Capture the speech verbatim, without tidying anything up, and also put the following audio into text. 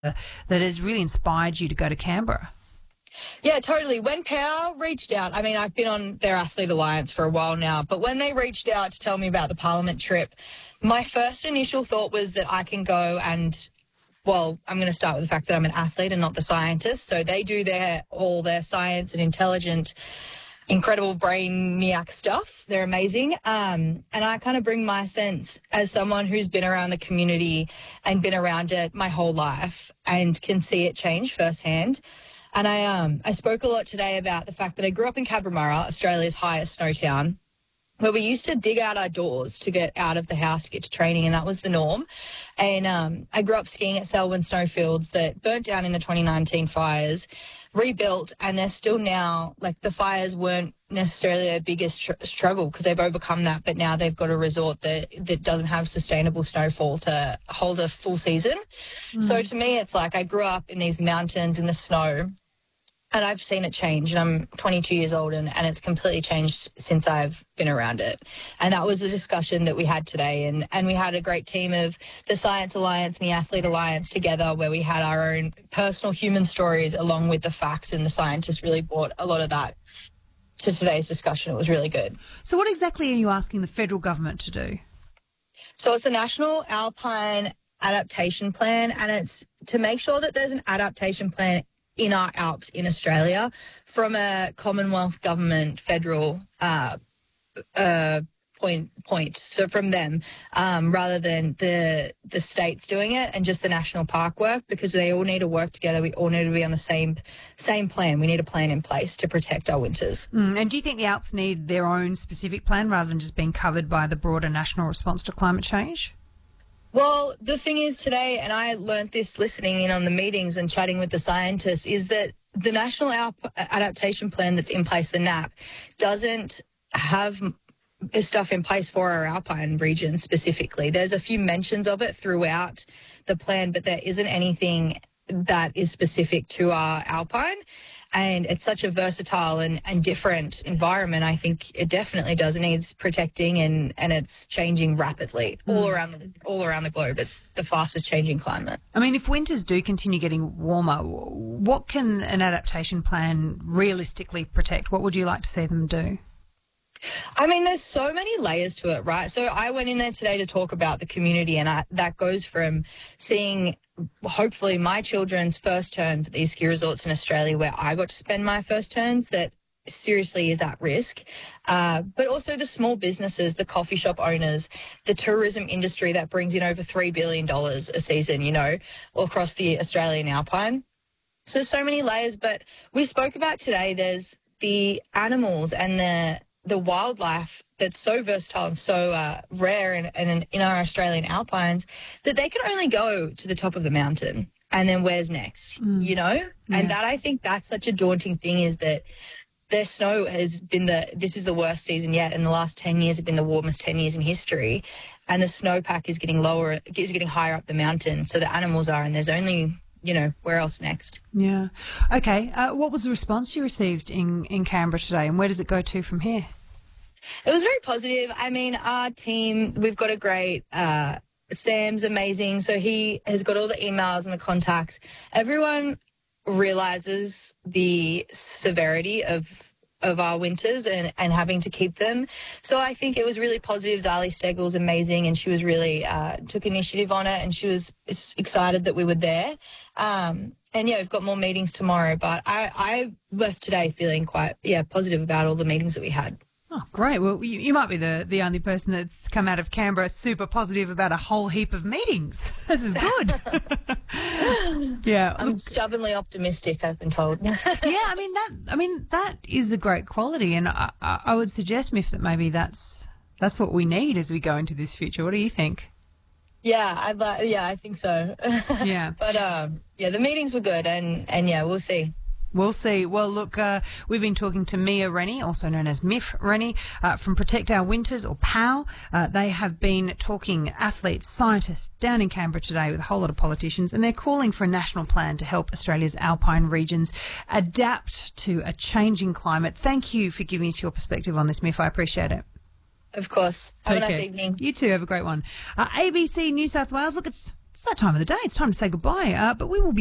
uh, that has really inspired you to go to Canberra. Yeah, totally. When Power reached out, I mean, I've been on their Athlete Alliance for a while now, but when they reached out to tell me about the Parliament trip, my first initial thought was that I can go and, well, I'm going to start with the fact that I'm an athlete and not the scientist. So they do their all their science and intelligent, incredible brainiac stuff. They're amazing. Um, and I kind of bring my sense as someone who's been around the community and been around it my whole life and can see it change firsthand. And I um I spoke a lot today about the fact that I grew up in Cabramatta, Australia's highest snow town, where we used to dig out our doors to get out of the house to get to training, and that was the norm. And um, I grew up skiing at Selwyn Snowfields that burnt down in the twenty nineteen fires, rebuilt, and they're still now, like, the fires weren't necessarily their biggest tr- struggle because they've overcome that, but now they've got a resort that, that doesn't have sustainable snowfall to hold a full season. Mm. So to me, it's like I grew up in these mountains in the snow, and I've seen it change, and I'm twenty-two years old, and, and it's completely changed since I've been around it. And that was a discussion that we had today, and, and we had a great team of the Science Alliance and the Athlete Alliance together where we had our own personal human stories along with the facts, and the scientists really brought a lot of that to today's discussion. It was really good. So what exactly are you asking the federal government to do? So it's a National Alpine Adaptation Plan, and it's to make sure that there's an adaptation plan in our Alps in Australia from a Commonwealth government federal uh, uh, point, point. So from them, um, rather than the the states doing it and just the national park work, because they all need to work together. We all need to be on the same same plan. We need a plan in place to protect our winters. Mm, and do you think the Alps need their own specific plan rather than just being covered by the broader national response to climate change? Well, the thing is today, and I learned this listening in on the meetings and chatting with the scientists, is that the National Alp Adaptation Plan that's in place, the N A P, doesn't have stuff in place for our alpine region specifically. There's a few mentions of it throughout the plan, but there isn't anything that is specific to our alpine. And it's such a versatile and, and different environment. I think it definitely does. It needs protecting, and, and it's changing rapidly all mm. around the, all around the globe. It's the fastest changing climate. I mean, if winters do continue getting warmer, what can an adaptation plan realistically protect? What would you like to see them do? I mean, there's so many layers to it, right? So I went in there today to talk about the community, and I, that goes from seeing hopefully my children's first turns at these ski resorts in Australia where I got to spend my first turns that seriously is at risk, uh, but also the small businesses, the coffee shop owners, the tourism industry that brings in over three billion dollars a season, you know, all across the Australian Alpine. So there's so many layers, but we spoke about today, there's the animals and the the wildlife that's so versatile and so uh, rare in, in, in our Australian Alpines that they can only go to the top of the mountain, and then where's next, mm. you know? Yeah. And that, I think that's such a daunting thing, is that their snow has been the, this is the worst season yet, and the last ten years have been the warmest ten years in history, and the snowpack is getting lower, is getting higher up the mountain, so the animals are, and there's only, you know, where else next? Yeah. Okay. Uh, what was the response you received in, in Canberra today, and where does it go to from here? It was very positive. I mean, our team, we've got a great, uh, Sam's amazing. So he has got all the emails and the contacts. Everyone realizes the severity of of our winters and, and having to keep them. So I think it was really positive. Zali Stegel's amazing, and she was really uh, took initiative on it, and she was excited that we were there. Um, and, yeah, we've got more meetings tomorrow, but I, I left today feeling quite, yeah, positive about all the meetings that we had. Oh, great. Well, you, you might be the, the only person that's come out of Canberra super positive about a whole heap of meetings. This is good. Yeah. I'm stubbornly optimistic, I've been told. Yeah, I mean, that I mean that is a great quality, and I, I would suggest, Miff, that maybe that's that's what we need as we go into this future. What do you think? Yeah, I'd like, yeah, I think so. Yeah. But, um, yeah, the meetings were good, and, and yeah, we'll see. We'll see. Well, look, uh, we've been talking to Mia Rennie, also known as Miff Rennie, uh, from Protect Our Winters, or POW. Uh, they have been talking athletes, scientists down in Canberra today with a whole lot of politicians, and they're calling for a national plan to help Australia's alpine regions adapt to a changing climate. Thank you for giving us your perspective on this, Miff. I appreciate it. Of course. Have a nice evening. You too. Have a great one. Uh, A B C New South Wales. Look, it's It's that time of the day. It's time to say goodbye. Uh, but we will be